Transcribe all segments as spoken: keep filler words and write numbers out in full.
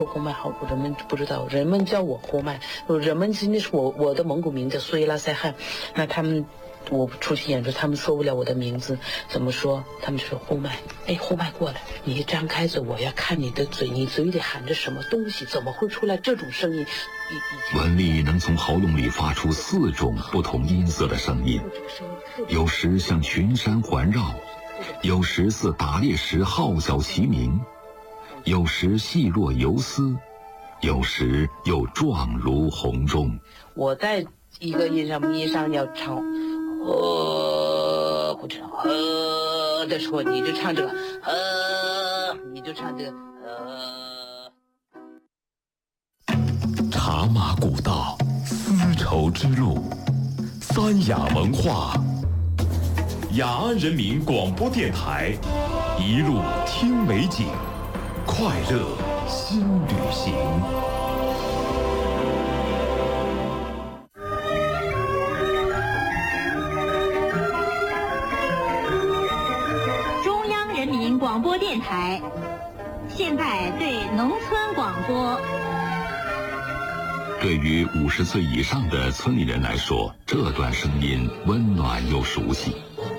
呼麦好，人们不知道，人们叫我呼麦，人们那是我我的蒙古名叫苏伊拉塞汗，那他们我出去演出，他们说不了我的名字，怎么说？他们就说呼麦，哎，呼麦过来，你一张开嘴，我要看你的嘴，你嘴里含着什么东西，怎么会出来这种声音？ 文丽能从喉咙里发出四种不同音色的声音，有时像群山环绕，有时似打猎时号角齐鸣，有时细若游丝，有时又状如洪钟。 我在一个音上音上要唱呃不知道呃的时候，你就唱这个呃你就唱这个呃。 茶马古道，丝绸之路，三雅文化，雅安人民广播电台，一路听美景，快乐新旅行。 中央人民广播电台，现在对农村广播。 对于五十岁以上的村里人来说，这段声音温暖又熟悉。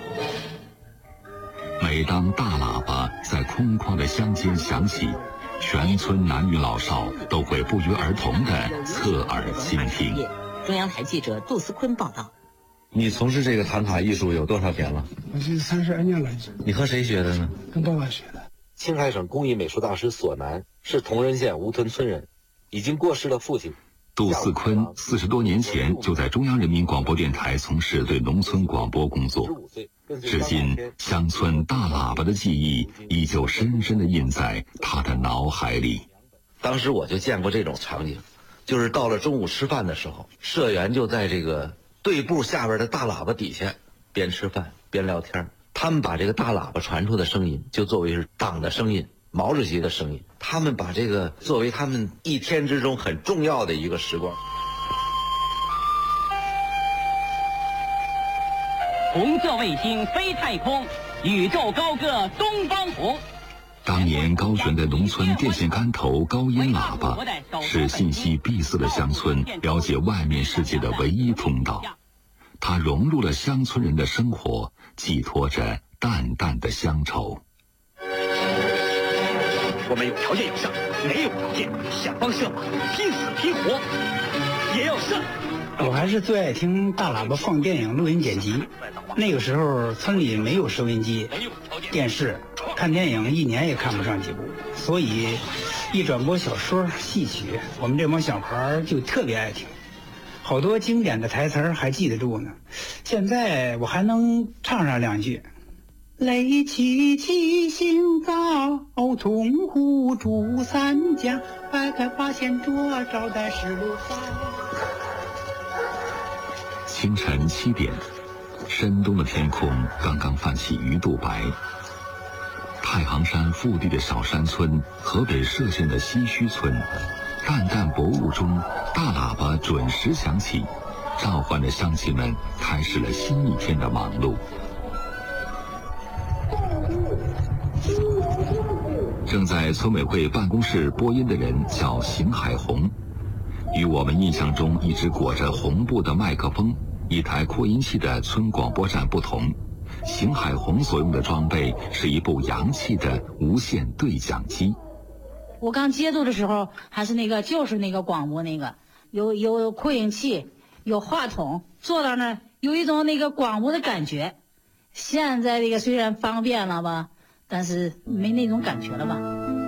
每当大喇叭在空旷的乡间响起，全村男女老少都会不约而同地侧耳倾听。 中央台记者杜思坤报道。 你从事这个弹卡艺术有多少年了？ 我是三十二年了。 你和谁学的呢？ 跟爸爸学的。 青海省工艺美术大师索南是铜仁县吴屯村人，已经过世的父亲。 杜思坤四十多年前就在中央人民广播电台从事对农村广播工作，至今乡村大喇叭的记忆依旧深深地印在他的脑海里。 当时我就见过这种场景，就是到了中午吃饭的时候，社员就在这个队部下边的大喇叭底下边吃饭边聊天，他们把这个大喇叭传出的声音就作为是党的声音，毛主席的声音，他们把这个作为他们一天之中很重要的一个时光。 红色卫星飞太空，宇宙高歌东方红。 当年高悬的农村电线杆头高音喇叭，是信息闭塞的乡村了解外面世界的唯一通道。它融入了乡村人的生活，寄托着淡淡的乡愁。 我们有条件有上，没有条件想方设法，拼死拼活也要上。 我还是最爱听大喇叭放电影录音剪辑。那个时候村里没有收音机、电视，看电影一年也看不上几部，所以一转播小说、戏曲，我们这帮小孩就特别爱听，好多经典的台词还记得住呢。现在我还能唱上两句。雷凄凄行早，铜壶煮三江，摆开八仙桌，招待十六方。 清晨七点，深冬的天空刚刚泛起鱼肚白。太行山腹地的小山村，河北涉县的西圩村，淡淡薄雾中，大喇叭准时响起，召唤着乡亲们开始了新一天的忙碌。正在村委会办公室播音的人叫邢海红，与我们印象中一直裹着红布的麦克风、一台扩音器的村广播站不同，邢海红所用的装备是一部洋气的无线对讲机。 我刚接触的时候，还是那个就是那个广播那个，有有扩音器，有话筒，坐到那儿有一种那个广播的感觉。现在这个虽然方便了吧，但是没那种感觉了吧。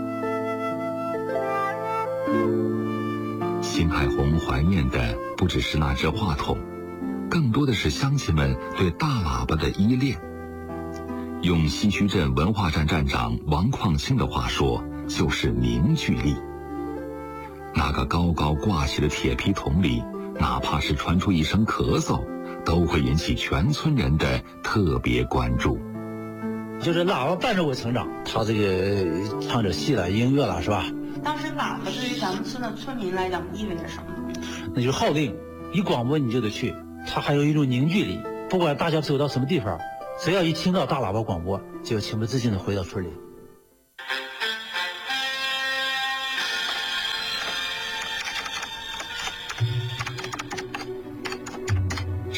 邢海红怀念的不只是那只话筒，更多的是乡亲们对大喇叭的依恋。用西圩镇文化站站长王矿清的话说，就是凝聚力。那个高高挂起的铁皮桶里，哪怕是传出一声咳嗽，都会引起全村人的特别关注。 就是喇叭伴着我成长，他这个唱着戏了、音乐了，是吧？ 当时喇叭对于咱们村的村民来讲意味着什么？ 那就是号令，一广播你就得去。它还有一种凝聚力，不管大家走到什么地方，只要一听到大喇叭广播，就情不自禁地回到村里。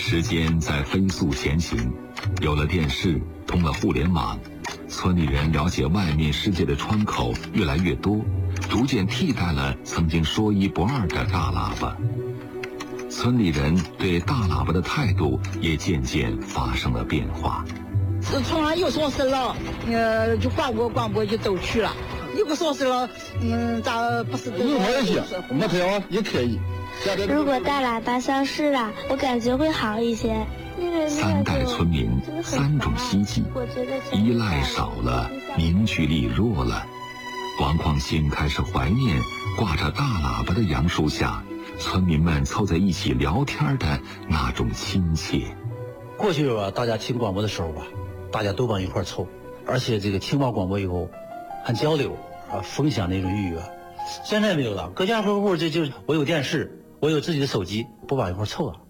时间在飞速前行，有了电视，通了互联网，村里人了解外面世界的窗口越来越多，逐渐替代了曾经说一不二的大喇叭。村里人对大喇叭的态度也渐渐发生了变化。 从来有什么事了，呃，就广播广播就都去了。有个什么事了，嗯，咋不是都？ 有没有没退啊，也可以。 如果大喇叭消失了，我感觉会好一些。 三代村民，三种希冀，依赖少了，凝聚力弱了。王矿兴开始怀念挂着大喇叭的杨树下，村民们凑在一起聊天的那种亲切。 过去吧，大家听广播的时候吧，大家都往一块凑，而且这个听完广播以后，还交流啊，分享那种愉悦。现在没有了，各家各户这就我有电视，我有自己的手机，不往一块凑啊。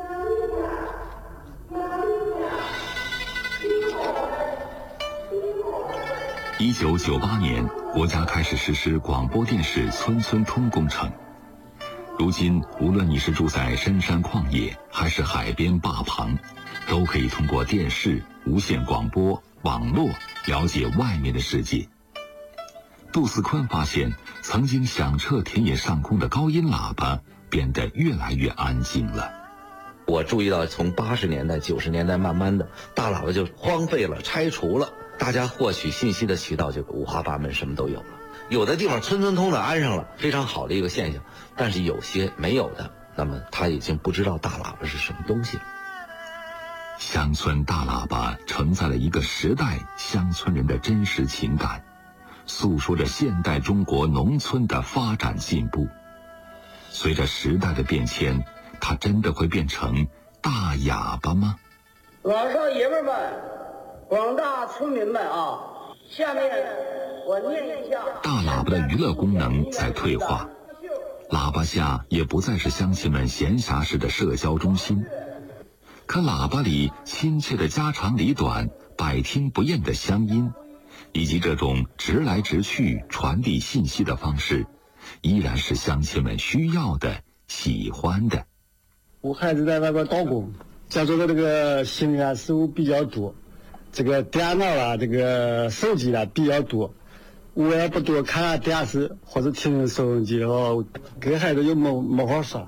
一九九八年，国家开始实施广播电视村村通工程。如今，无论你是住在深山旷野，还是海边坝旁，都可以通过电视、无线广播、网络了解外面的世界。杜思坤发现，曾经响彻田野上空的高音喇叭变得越来越安静了。 我注意到，从八十年代、九十年代，慢慢的大喇叭就荒废了、拆除了，大家获取信息的渠道就五花八门，什么都有了。有的地方村村通的安上了，非常好的一个现象，但是有些没有的，那么他已经不知道大喇叭是什么东西了。 乡村大喇叭承载了一个时代乡村人的真实情感，诉说着现代中国农村的发展进步。随着时代的变迁，它真的会变成大哑巴吗？ 老少爷们们，广大村民们啊，下面我念一下。 大喇叭的娱乐功能在退化，喇叭下也不再是乡亲们闲暇时的社交中心。可喇叭里亲切的家长里短、百听不厌的乡音，以及这种直来直去传递信息的方式，依然是乡亲们需要的、喜欢的。 我孩子在外边打工，家中的这个行啊事务比较多，这个电脑啊、这个手机啊比较多，我也不多看下电视或者听收音机哦，跟孩子又没没法说。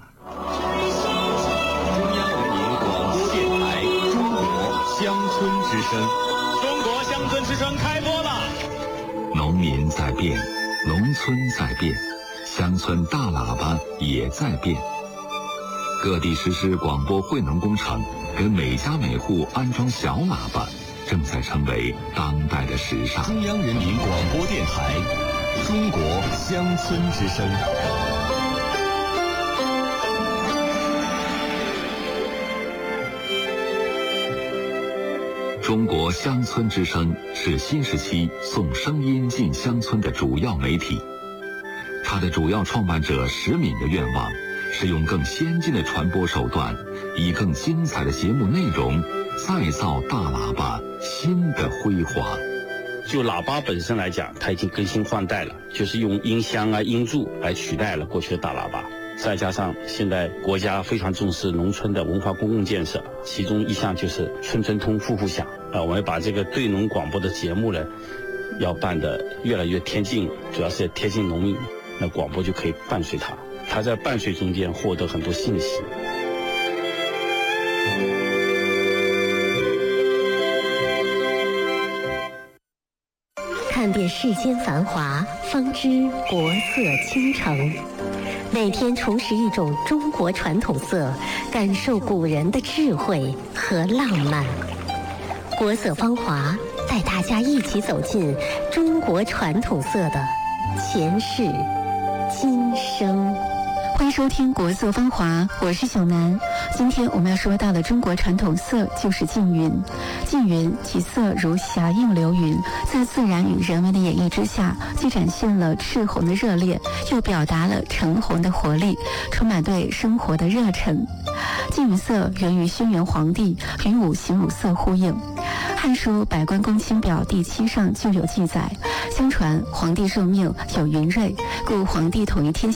中央人民广播电台中国乡村之声，中国乡村之声开播了。 农民在变，农村在变，乡村大喇叭也在变。各地实施广播惠农工程，给每家每户安装小喇叭，正在成为当代的时尚。 中央人民广播电台中国乡村之声。 中国乡村之声是新时期送声音进乡村的主要媒体。它的主要创办者石敏的愿望是用更先进的传播手段，以更精彩的节目内容，再造大喇叭新的辉煌。 就喇叭本身来讲，它已经更新换代了，就是用音箱啊、音柱来取代了过去的大喇叭。再加上现在国家非常重视农村的文化公共建设，其中一项就是村村通、户户响啊，我们把这个对农广播的节目呢，要办得越来越贴近，主要是贴近农民，那广播就可以伴随它，它在伴随中间获得很多信息。 看遍世间繁华，方知国色倾城。每天重拾一种中国传统色，感受古人的智慧和浪漫。国色芳华，带大家一起走进中国传统色的前世今生。 欢迎收听《国色芳华》，我是小南。今天我们要说到的中国传统色就是缙云。缙云其色如霞映流云，在自然与人文的演绎之下，既展现了赤红的热烈，又表达了橙红的活力，充满对生活的热忱。缙云色源于轩辕黄帝，与五行五色呼应。《汉书·百官公卿表》第七上就有记载，相传皇帝受命有云瑞，故皇帝统一天下